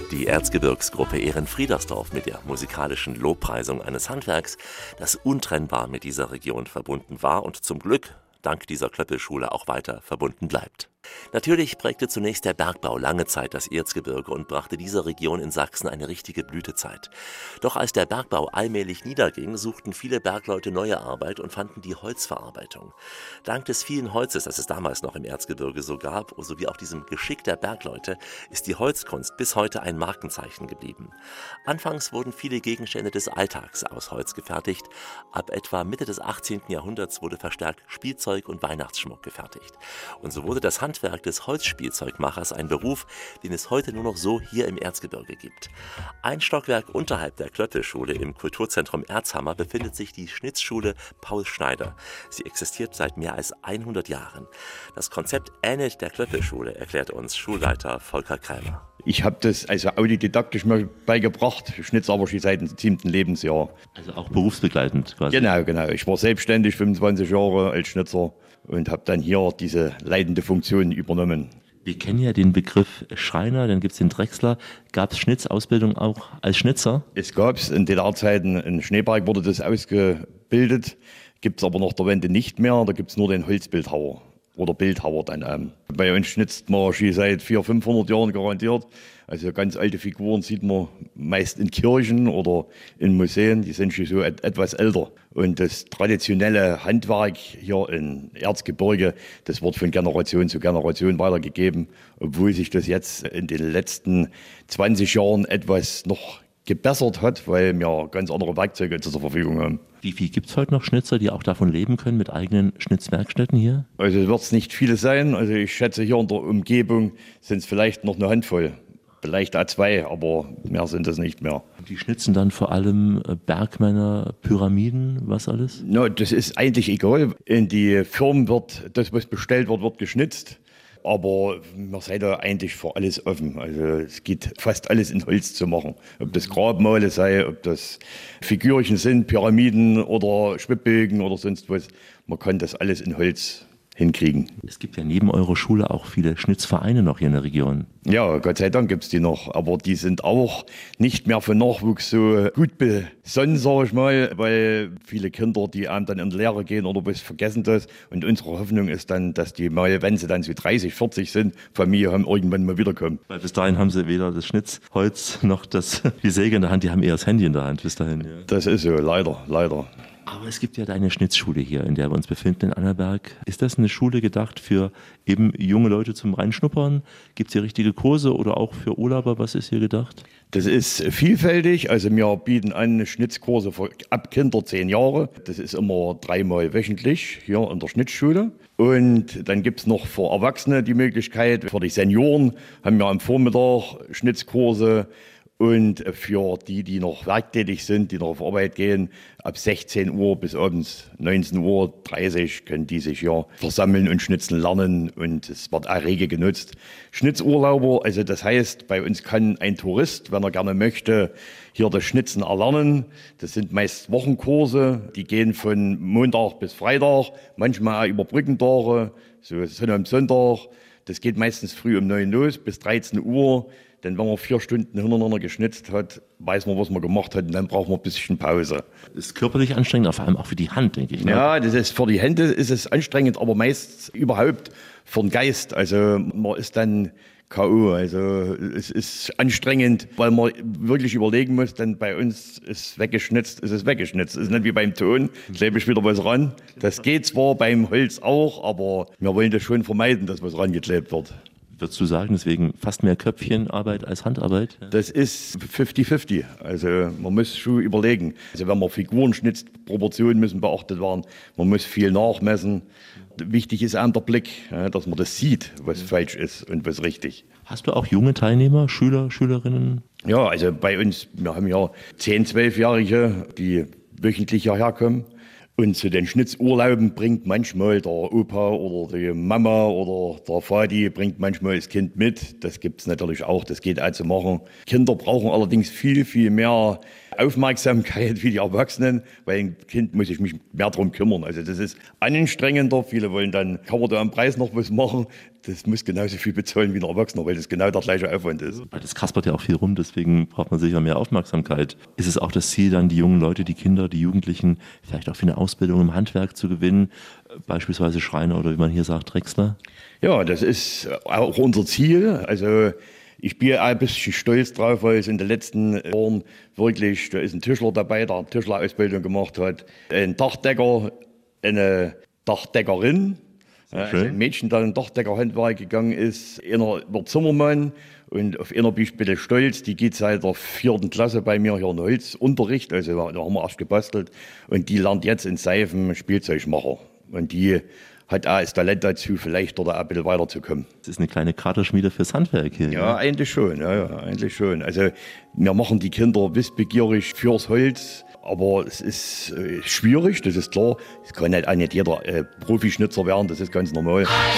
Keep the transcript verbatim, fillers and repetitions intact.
Die Erzgebirgsgruppe Ehrenfriedersdorf mit der musikalischen Lobpreisung eines Handwerks, das untrennbar mit dieser Region verbunden war und zum Glück dank dieser Klöppelschule auch weiter verbunden bleibt. Natürlich prägte zunächst der Bergbau lange Zeit das Erzgebirge und brachte dieser Region in Sachsen eine richtige Blütezeit. Doch als der Bergbau allmählich niederging, suchten viele Bergleute neue Arbeit und fanden die Holzverarbeitung. Dank des vielen Holzes, das es damals noch im Erzgebirge so gab, sowie auch diesem Geschick der Bergleute, ist die Holzkunst bis heute ein Markenzeichen geblieben. Anfangs wurden viele Gegenstände des Alltags aus Holz gefertigt. Ab etwa Mitte des achtzehnten Jahrhunderts wurde verstärkt Spielzeug und Weihnachtsschmuck gefertigt. Und so wurde das Handwerk des Holzspielzeugmachers ein Beruf, den es heute nur noch so hier im Erzgebirge gibt. Ein Stockwerk unterhalb der Klöppelschule im Kulturzentrum Erzhammer befindet sich die Schnitzschule Paul Schneider. Sie existiert seit mehr als hundert Jahren. Das Konzept ähnelt der Klöppelschule, erklärt uns Schulleiter Volker Krämer. Ich habe das also autodidaktisch mal beigebracht, schnitze aber schon seit dem siebten Lebensjahr. Also auch berufsbegleitend quasi? Genau, genau. Ich war selbstständig fünfundzwanzig Jahre als Schnitzer und habe dann hier diese leitende Funktion übernommen. Wir kennen ja den Begriff Schreiner, dann gibt es den Drechsler. Gab es Schnitzausbildung auch als Schnitzer? Es gab es in D D R-Zeiten, in Schneeberg wurde das ausgebildet, gibt es aber nach der Wende nicht mehr, da gibt es nur den Holzbildhauer. Oder Bildhauer dann. Ähm. Bei uns schnitzt man schon seit vierhundert, fünfhundert Jahren garantiert. Also ganz alte Figuren sieht man meist in Kirchen oder in Museen, die sind schon so et- etwas älter. Und das traditionelle Handwerk hier im Erzgebirge, das wird von Generation zu Generation weitergegeben, obwohl sich das jetzt in den letzten zwanzig Jahren etwas noch gebessert hat, weil wir ganz andere Werkzeuge zur Verfügung haben. Wie viel gibt es heute noch Schnitzer, die auch davon leben können mit eigenen Schnitzwerkstätten hier? Also wird es nicht viele sein. Also ich schätze, hier in der Umgebung sind es vielleicht noch eine Handvoll. Vielleicht auch zwei, aber mehr sind es nicht mehr. Die schnitzen dann vor allem Bergmänner, Pyramiden, was alles? No, das ist eigentlich egal. In die Firmen wird das, was bestellt wird, wird geschnitzt. Aber wir sind da eigentlich für alles offen. Also es geht fast alles in Holz zu machen. Ob das Grabmale sei, ob das Figürchen sind, Pyramiden oder Schwibbögen oder sonst was. Man kann das alles in Holz hinkriegen. Es gibt ja neben eurer Schule auch viele Schnitzvereine noch hier in der Region. Ja, Gott sei Dank gibt es die noch. Aber die sind auch nicht mehr für Nachwuchs so gut besonnen, sage ich mal, weil viele Kinder, die abends dann in die Lehre gehen oder was, vergessen das. Und unsere Hoffnung ist dann, dass die mal, wenn sie dann so dreißig, vierzig sind, Familie haben, irgendwann mal wiederkommen. Weil bis dahin haben sie weder das Schnitzholz noch das, die Säge in der Hand, die haben eher das Handy in der Hand bis dahin. Ja. Das ist so, leider, leider. Aber es gibt ja deine Schnitzschule hier, in der wir uns befinden, in Annaberg. Ist das eine Schule gedacht für eben junge Leute zum Reinschnuppern? Gibt es hier richtige Kurse oder auch für Urlauber? Was ist hier gedacht? Das ist vielfältig. Also wir bieten an Schnitzkurse für ab Kinder zehn Jahre. Das ist immer dreimal wöchentlich hier in der Schnitzschule. Und dann gibt es noch für Erwachsene die Möglichkeit, für die Senioren haben wir am Vormittag Schnitzkurse. Und für die, die noch werktätig sind, die noch auf Arbeit gehen, ab sechzehn Uhr bis abends neunzehn Uhr dreißig können die sich hier versammeln und schnitzen lernen. Und es wird auch rege genutzt. Schnitzurlauber, also das heißt, bei uns kann ein Tourist, wenn er gerne möchte, hier das Schnitzen erlernen. Das sind meist Wochenkurse, die gehen von Montag bis Freitag, manchmal auch über Brückentage, so Sonntag am Sonntag. Das geht meistens früh um neun los bis dreizehn Uhr. Denn wenn man vier Stunden hintereinander geschnitzt hat, weiß man, was man gemacht hat und dann braucht man ein bisschen Pause. Das ist körperlich anstrengend, vor allem auch für die Hand, denke ich. Ne? Ja, das ist für die Hände ist es anstrengend, aber meist überhaupt für den Geist. Also man ist dann K O. Also es ist anstrengend, weil man wirklich überlegen muss, denn bei uns ist weggeschnitzt, ist es weggeschnitzt. Es ist nicht wie beim Ton, klebe ich wieder was ran. Das geht zwar beim Holz auch, aber wir wollen das schon vermeiden, dass was rangeklebt wird. Würdest du sagen, deswegen fast mehr Köpfchenarbeit als Handarbeit? Ja. Das ist fünfzig fünfzig. Also man muss schon überlegen. Also wenn man Figuren schnitzt, Proportionen müssen beachtet werden. Man muss viel nachmessen. Wichtig ist auch der Blick, ja, dass man das sieht, was falsch ist und was richtig. Hast du auch junge Teilnehmer, Schüler, Schülerinnen? Ja, also bei uns, wir haben ja zehn-, zwölfjährige, die wöchentlich hierher kommen. Und zu den Schnitzurlauben bringt manchmal der Opa oder die Mama oder der Vati bringt manchmal das Kind mit. Das gibt es natürlich auch, das geht auch zu machen. Kinder brauchen allerdings viel, viel mehr Aufmerksamkeit wie die Erwachsenen, weil ein Kind muss ich mich mehr darum kümmern. Also das ist anstrengender. Viele wollen dann, kann man da am Preis noch was machen. das muss genauso viel bezahlen wie ein Erwachsener, weil das genau der gleiche Aufwand ist. Das kaspert ja auch viel rum, deswegen braucht man sicher mehr Aufmerksamkeit. Ist es auch das Ziel, dann die jungen Leute, die Kinder, die Jugendlichen vielleicht auch für eine Ausbildung im Handwerk zu gewinnen, beispielsweise Schreiner oder wie man hier sagt, Drechsler? Ja, das ist auch unser Ziel. Also ich bin ein bisschen stolz drauf, weil es in den letzten Jahren wirklich, da ist ein Tischler dabei, der eine Tischlerausbildung gemacht hat, ein Dachdecker, eine Dachdeckerin, also ein Mädchen, das in Dachdeckerhandwerk gegangen ist, einer wird Zimmermann und auf einer bin ich ein bisschen stolz, die geht seit der vierten Klasse bei mir hier in Holzunterricht, also da haben wir erst gebastelt und die lernt jetzt in Seifen Spielzeugmacher und die hat auch das Talent dazu, vielleicht dort auch ein bisschen weiterzukommen. Das ist eine kleine Katerschmiede fürs Handwerk hier. Ja, eigentlich schon, ja, ja, eigentlich schon. Also wir machen die Kinder wissbegierig fürs Holz, aber es ist äh, schwierig, das ist klar. Es kann halt auch nicht jeder äh, Profischnitzer werden, das ist ganz normal.